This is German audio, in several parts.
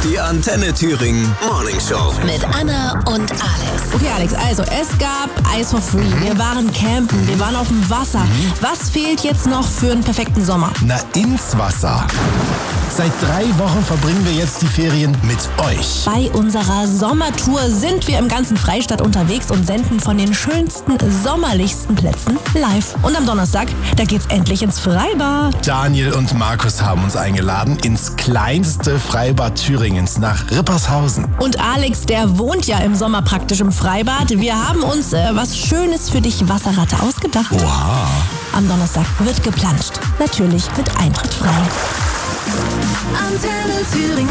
Die Antenne Thüringen Morning Show. Mit Anna und Alex. Okay, Alex, also es gab Eis for Free. Wir waren campen, wir waren auf dem Wasser. Was fehlt jetzt noch für einen perfekten Sommer? Na, ins Wasser. Seit 3 Wochen verbringen wir jetzt die Ferien mit euch. Bei unserer Sommertour sind wir im ganzen Freistaat unterwegs und senden von den schönsten, sommerlichsten Plätzen live. Und am Donnerstag, da geht's endlich ins Freibad. Daniel und Markus haben uns eingeladen ins kleinste Freibad Thüringens nach Rippershausen. Und Alex, der wohnt ja im Sommer praktisch im Freibad. Wir haben uns was Schönes für dich, Wasserratte, ausgedacht. Oha. Am Donnerstag wird geplanscht. Natürlich mit Eintritt frei. Antenne Thüringen.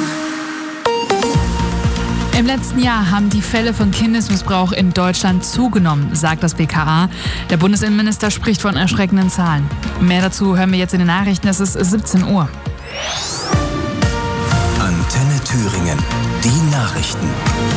Im letzten Jahr haben die Fälle von Kindesmissbrauch in Deutschland zugenommen, sagt das BKA. Der Bundesinnenminister spricht von erschreckenden Zahlen. Mehr dazu hören wir jetzt in den Nachrichten. Es ist 17 Uhr. Antenne Thüringen. Die Nachrichten.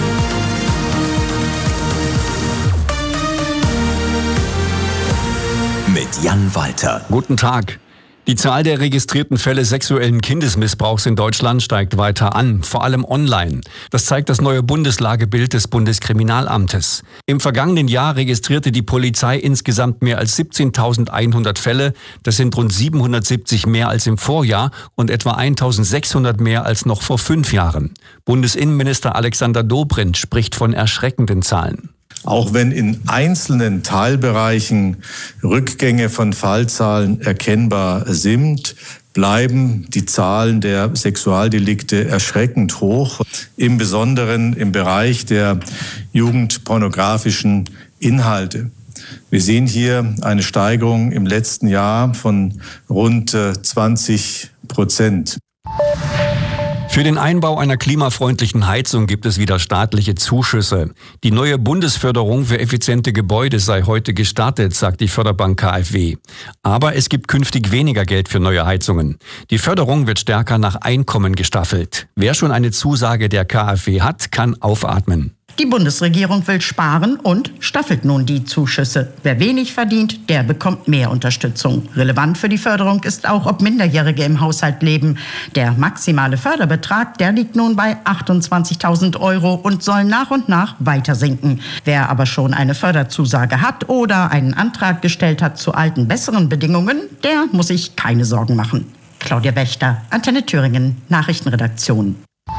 Mit Jan Walter. Guten Tag. Die Zahl der registrierten Fälle sexuellen Kindesmissbrauchs in Deutschland steigt weiter an, vor allem online. Das zeigt das neue Bundeslagebild des Bundeskriminalamtes. Im vergangenen Jahr registrierte die Polizei insgesamt mehr als 17.100 Fälle. Das sind rund 770 mehr als im Vorjahr und etwa 1.600 mehr als noch vor 5 Jahren. Bundesinnenminister Alexander Dobrindt spricht von erschreckenden Zahlen. Auch wenn in einzelnen Teilbereichen Rückgänge von Fallzahlen erkennbar sind, bleiben die Zahlen der Sexualdelikte erschreckend hoch, im Besonderen im Bereich der jugendpornografischen Inhalte. Wir sehen hier eine Steigerung im letzten Jahr von rund 20%. Für den Einbau einer klimafreundlichen Heizung gibt es wieder staatliche Zuschüsse. Die neue Bundesförderung für effiziente Gebäude sei heute gestartet, sagt die Förderbank KfW. Aber es gibt künftig weniger Geld für neue Heizungen. Die Förderung wird stärker nach Einkommen gestaffelt. Wer schon eine Zusage der KfW hat, kann aufatmen. Die Bundesregierung will sparen und staffelt nun die Zuschüsse. Wer wenig verdient, der bekommt mehr Unterstützung. Relevant für die Förderung ist auch, ob Minderjährige im Haushalt leben. Der maximale Förderbetrag, der liegt nun bei 28.000 € und soll nach und nach weiter sinken. Wer aber schon eine Förderzusage hat oder einen Antrag gestellt hat zu alten, besseren Bedingungen, der muss sich keine Sorgen machen. Claudia Wächter, Antenne Thüringen, Nachrichtenredaktion.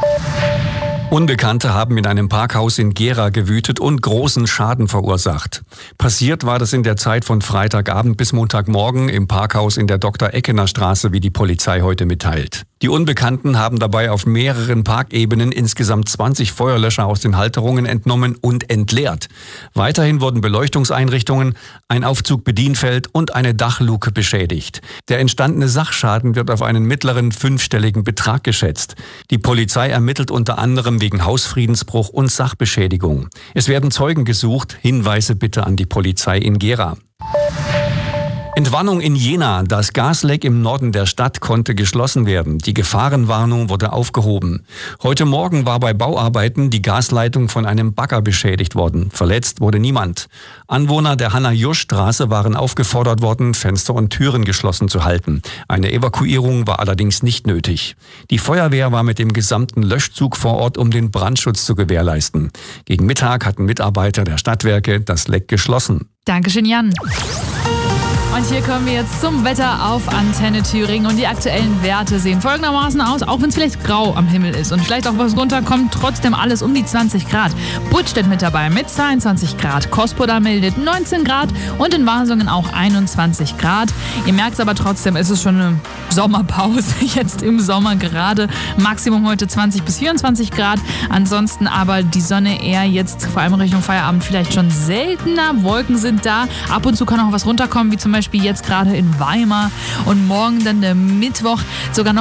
Unbekannte haben in einem Parkhaus in Gera gewütet und großen Schaden verursacht. Passiert war das in der Zeit von Freitagabend bis Montagmorgen im Parkhaus in der Dr.-Eckener-Straße, wie die Polizei heute mitteilt. Die Unbekannten haben dabei auf mehreren Parkebenen insgesamt 20 Feuerlöscher aus den Halterungen entnommen und entleert. Weiterhin wurden Beleuchtungseinrichtungen, ein Aufzugbedienfeld und eine Dachluke beschädigt. Der entstandene Sachschaden wird auf einen mittleren 5-stelligen Betrag geschätzt. Die Polizei ermittelt unter anderem wegen Hausfriedensbruch und Sachbeschädigung. Es werden Zeugen gesucht. Hinweise bitte an die Polizei in Gera. Entwarnung in Jena. Das Gasleck im Norden der Stadt konnte geschlossen werden. Die Gefahrenwarnung wurde aufgehoben. Heute Morgen war bei Bauarbeiten die Gasleitung von einem Bagger beschädigt worden. Verletzt wurde niemand. Anwohner der Hanna-Jusch-Straße waren aufgefordert worden, Fenster und Türen geschlossen zu halten. Eine Evakuierung war allerdings nicht nötig. Die Feuerwehr war mit dem gesamten Löschzug vor Ort, um den Brandschutz zu gewährleisten. Gegen Mittag hatten Mitarbeiter der Stadtwerke das Leck geschlossen. Dankeschön, Jan. Und hier kommen wir jetzt zum Wetter auf Antenne Thüringen und die aktuellen Werte sehen folgendermaßen aus, auch wenn es vielleicht grau am Himmel ist und vielleicht auch was runterkommt, trotzdem alles um die 20 Grad. Budstedt mit dabei mit 22 Grad, Kospoda meldet 19 Grad und in Wasungen auch 21 Grad. Ihr merkt es aber trotzdem, es ist schon eine Sommerpause, jetzt im Sommer gerade. Maximum heute 20 bis 24 Grad, ansonsten aber die Sonne eher jetzt, vor allem Richtung Feierabend, vielleicht schon seltener. Wolken sind da, ab und zu kann auch was runterkommen, wie zum Beispiel jetzt gerade in Weimar und morgen dann der Mittwoch sogar noch